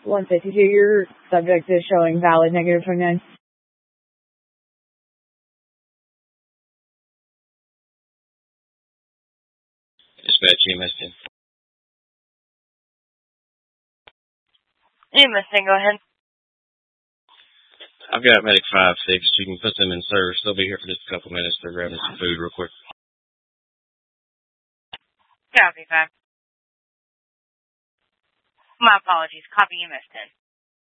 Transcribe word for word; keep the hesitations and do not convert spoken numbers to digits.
one fifty-two, your subject is showing valid negative twenty-nine. Dispatch E M S ten. E M S ten, go ahead. I've got Medic five six. You can put them in service. They'll be here for just a couple minutes. They're grabbing some food real quick. Copy, five. My apologies. Copy E M S ten.